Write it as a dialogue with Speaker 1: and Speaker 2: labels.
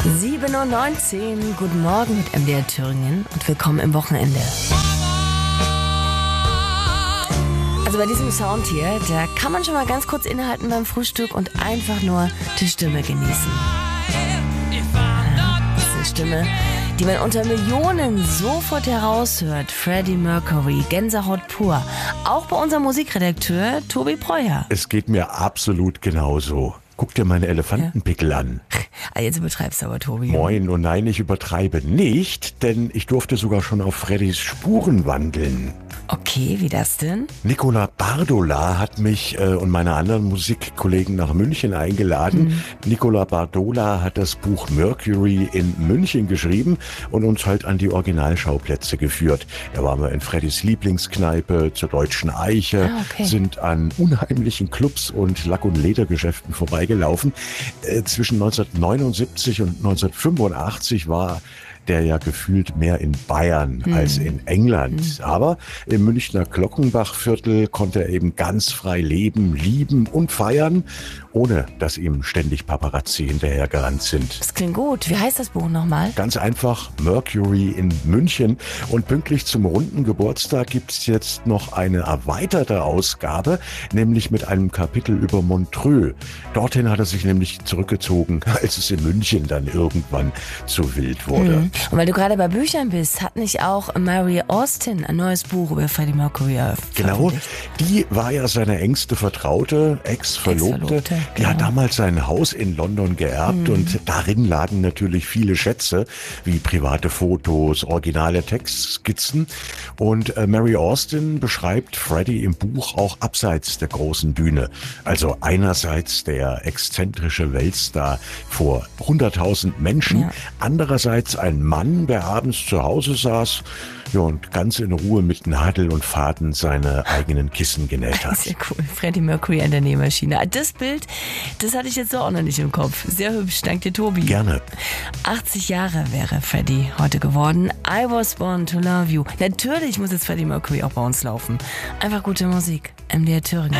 Speaker 1: 7:19 Uhr, guten Morgen mit MDR Thüringen und willkommen im Wochenende. Also bei diesem Sound hier, da kann man schon mal ganz kurz innehalten beim Frühstück und einfach nur die Stimme genießen. Das ist eine Stimme, die man unter Millionen sofort heraushört. Freddie Mercury, Gänsehaut pur. Auch bei unserem Musikredakteur Tobi Breuer.
Speaker 2: Es geht mir absolut genauso. Guck dir meine Elefantenpickel an.
Speaker 1: Jetzt übertreibst du aber, Tobi.
Speaker 2: Moin, und nein, ich übertreibe nicht, denn ich durfte sogar schon auf Freddys Spuren wandeln.
Speaker 1: Okay, wie das denn?
Speaker 2: Nicola Bardola hat mich und meine anderen Musikkollegen nach München eingeladen. Nicola Bardola hat das Buch Mercury in München geschrieben und uns halt an die Originalschauplätze geführt. Da waren wir in Freddys Lieblingskneipe zur Deutschen Eiche, sind an unheimlichen Clubs und Lack- und Ledergeschäften vorbeigelaufen. Zwischen 1979 und 1985 war der ja gefühlt mehr in Bayern als in England. Aber im Münchner Glockenbachviertel konnte er eben ganz frei leben, lieben und feiern, ohne dass ihm ständig Paparazzi hinterhergerannt sind.
Speaker 1: Das klingt gut. Wie heißt das Buch nochmal?
Speaker 2: Ganz einfach, Mercury in München. Und pünktlich zum runden Geburtstag gibt's jetzt noch eine erweiterte Ausgabe, nämlich mit einem Kapitel über Montreux. Dorthin hat er sich nämlich zurückgezogen, als es in München dann irgendwann zu wild wurde.
Speaker 1: Und weil du gerade bei Büchern bist, hat nicht auch Mary Austin ein neues Buch über Freddie Mercury
Speaker 2: Genau, die war ja seine engste Vertraute, Ex-Verlobte. Die hat damals sein Haus in London geerbt und darin lagen natürlich viele Schätze, wie private Fotos, originale Textskizzen. Und Mary Austin beschreibt Freddie im Buch auch abseits der großen Bühne. Also einerseits der exzentrische Weltstar vor 100.000 Menschen, andererseits ein Mann, der abends zu Hause saß und ganz in Ruhe mit Nadel und Faden seine eigenen Kissen genäht hat.
Speaker 1: Sehr cool. Freddie Mercury an der Nähmaschine. Das Bild, das hatte ich jetzt so auch noch nicht im Kopf. Sehr hübsch. Danke dir, Tobi.
Speaker 2: Gerne.
Speaker 1: 80 Jahre wäre Freddie heute geworden. I was born to love you. Natürlich muss jetzt Freddie Mercury auch bei uns laufen. Einfach gute Musik. MDR Thüringen.